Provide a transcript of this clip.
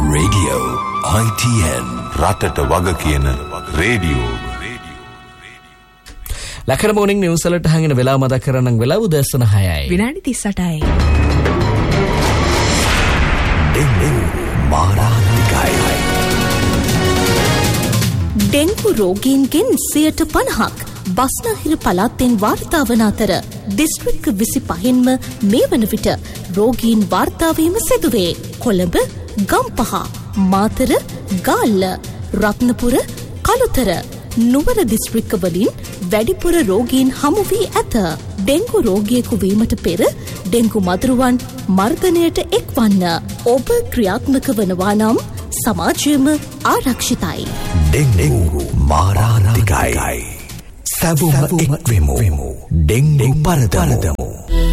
Radio ITN රටට වග කියන රේඩියෝ. ලකර මෝනින් නිවුස් වලට හංගන වෙලාව මතක් කරන්නම් වෙලාව උදෑසන 6යි. විනාඩි 38යි. ඩෙංගු මාරාන්තිකයි. ඩෙංගු රෝගීන්ගෙන් 50%ක් බස්නාහිර පළාතෙන් වාර්තා වන අතර දිස්ත්‍රික්ක 25න්ම මේ වන විට රෝගීන් වාර්තා වීම සිදුවේ. කොළඹ, ගම්පහ, මාතර, ගාල්ල, රත්නපුර, කළුතර, නුවර දිස්ත්‍රික්කවලින් වැඩිපුර රෝගීන් හමු වී ඇත. ඩෙංගු රෝගියෙකු වීමට පෙර ඩෙංගු මදුරුවන් මර්ධනයට එක්වන්න. ඔබ ක්‍රියාත්මක වනවා නම් සමාජයම ආරක්ෂිතයි. ඩෙංගු මාරාන්තිකයි. සැබොම එක්වෙමු. ඩෙංගු පරදමු.